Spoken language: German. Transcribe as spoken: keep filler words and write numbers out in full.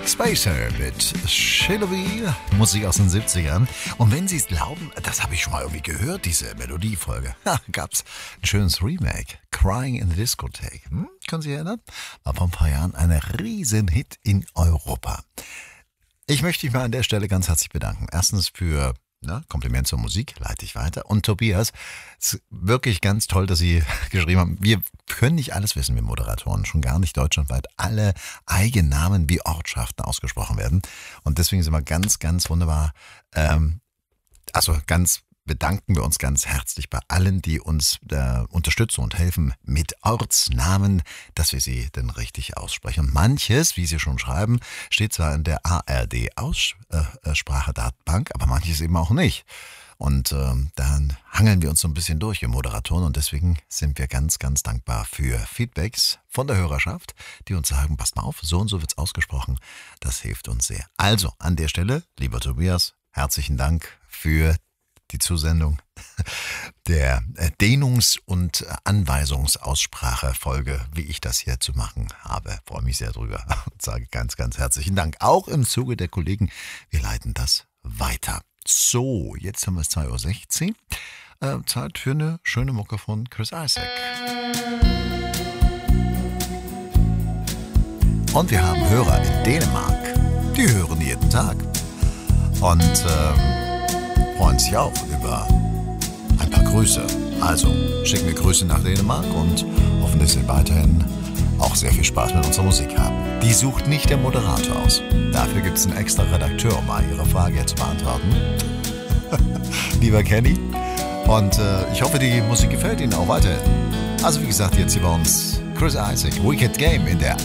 Spacer mit Shillovy, Musik aus den siebzigern. Und wenn Sie es glauben, das habe ich schon mal irgendwie gehört, diese Melodiefolge. Ha, gab's ein schönes Remake, Crying in the Discotheque. Hm? Können Sie sich erinnern? War vor ein paar Jahren ein Riesenhit in Europa. Ich möchte mich mal an der Stelle ganz herzlich bedanken. Erstens für Na, Kompliment zur Musik, leite ich weiter. Und Tobias, es ist wirklich ganz toll, dass Sie geschrieben haben, wir können nicht alles wissen, wir Moderatoren, schon gar nicht deutschlandweit alle Eigennamen wie Ortschaften ausgesprochen werden. Und deswegen sind wir ganz, ganz wunderbar, ähm, also ganz bedanken wir uns ganz herzlich bei allen, die uns äh, unterstützen und helfen mit Ortsnamen, dass wir sie denn richtig aussprechen. Manches, wie Sie schon schreiben, steht zwar in der A R D-Aussprachedatenbank, aber manches eben auch nicht. Und äh, dann hangeln wir uns so ein bisschen durch, wir Moderatoren, und deswegen sind wir ganz, ganz dankbar für Feedbacks von der Hörerschaft, die uns sagen, passt mal auf, so und so wird's ausgesprochen. Das hilft uns sehr. Also, an der Stelle, lieber Tobias, herzlichen Dank für die Zusendung der Dehnungs- und Anweisungsaussprachefolge, wie ich das hier zu machen habe. Freue mich sehr drüber und sage ganz, ganz herzlichen Dank. Auch im Zuge der Kollegen, wir leiten das weiter. So, jetzt haben wir es zwei Uhr sechzehn. Äh, Zeit für eine schöne Mucke von Chris Isaak. Und wir haben Hörer in Dänemark. Die hören jeden Tag. Und ähm, freuen sich auch über ein paar Grüße. Also schicken wir Grüße nach Dänemark und hoffen, dass Sie weiterhin auch sehr viel Spaß mit unserer Musik haben. Die sucht nicht der Moderator aus. Dafür gibt es einen extra Redakteur, um mal Ihre Frage jetzt zu beantworten. Lieber Kenny. Und äh, ich hoffe, die Musik gefällt Ihnen auch weiterhin. Also wie gesagt, jetzt hier bei uns Chris Isaak, Wicked Game in der